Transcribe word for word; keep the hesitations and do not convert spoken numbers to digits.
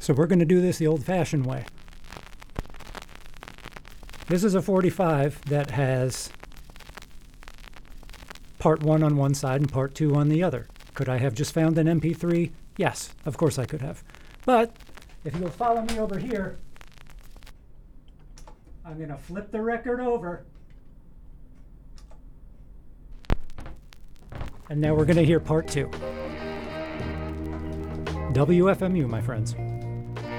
So we're going to do this the old-fashioned way. This is a forty-five that has part one on one side and part two on the other. Could I have just found an M P three? Yes, of course I could have. But if you'll follow me over here, I'm going to flip the record over. And now we're going to hear part two. W F M U, my friends.